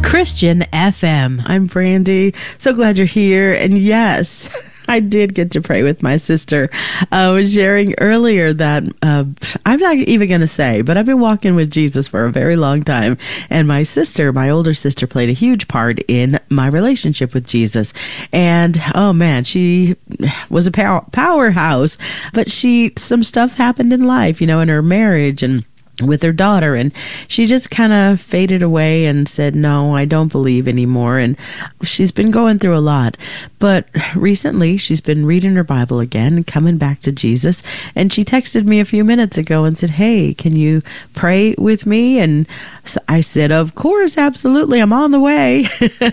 Christian FM. I'm Brandy. So glad you're here. And yes, I did get to pray with my sister. I was sharing earlier that I'm not even going to say, but I've been walking with Jesus for a very long time. And my sister, my older sister, played a huge part in my relationship with Jesus. And oh man, she was a powerhouse, but some stuff happened in life, in her marriage and with her daughter, and she just kind of faded away and said, no, I don't believe anymore. And she's been going through a lot. But recently, she's been reading her Bible again and coming back to Jesus. And she texted me a few minutes ago and said, hey, can you pray with me? And so I said, of course, absolutely. I'm on the way,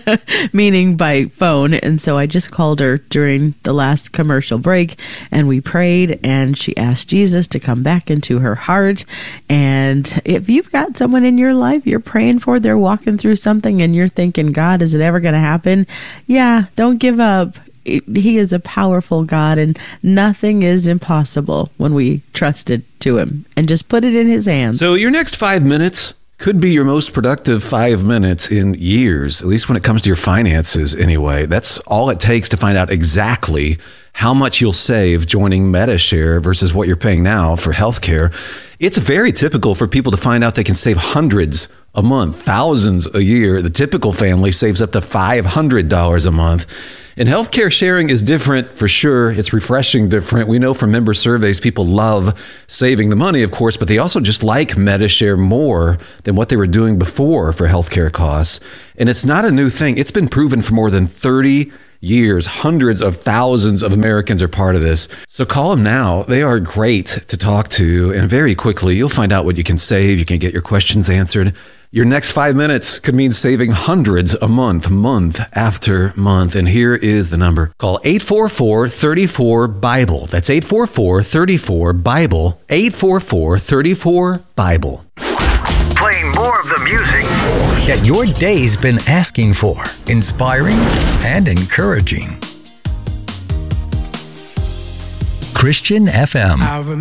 meaning by phone. And so I just called her during the last commercial break, and we prayed, and she asked Jesus to come back into her heart. And if you've got someone in your life you're praying for, they're walking through something and you're thinking, God, is it ever going to happen? Yeah, don't give up. He is a powerful God, and nothing is impossible when we trust it to him and just put it in his hands. So your next 5 minutes could be your most productive 5 minutes in years, at least when it comes to your finances anyway. That's all it takes to find out exactly how much you'll save joining Medi-Share versus what you're paying now for healthcare. It's very typical for people to find out they can save hundreds a month, thousands a year. The typical family saves up to $500 a month. And healthcare sharing is different for sure. It's refreshing different. We know from member surveys, people love saving the money, of course, but they also just like Medi-Share more than what they were doing before for healthcare costs. And it's not a new thing. It's been proven for more than 30 years. Hundreds of thousands of Americans are part of this. So call them now. They are great to talk to. And very quickly, you'll find out what you can save. You can get your questions answered. Your next 5 minutes could mean saving hundreds a month, month after month. And here is the number. Call 844-34-BIBLE. That's 844-34-BIBLE. 844-34-BIBLE. Playing more of the music that your day's been asking for. Inspiring and encouraging. Christian FM.